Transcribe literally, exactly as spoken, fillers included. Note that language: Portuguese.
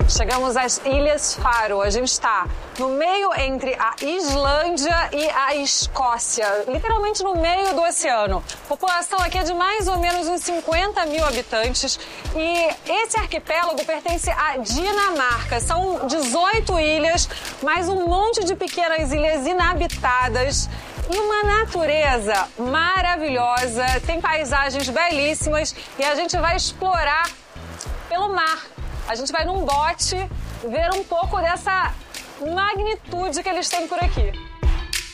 Chegamos às Ilhas Faro. A gente está no meio entre a Islândia e a Escócia, literalmente no meio do oceano. A população aqui é de mais ou menos uns cinquenta mil habitantes e esse arquipélago pertence à Dinamarca. São dezoito ilhas, mais um monte de pequenas ilhas inabitadas. E uma natureza maravilhosa, tem paisagens belíssimas e a gente vai explorar pelo mar. A gente vai num bote ver um pouco dessa magnitude que eles têm por aqui.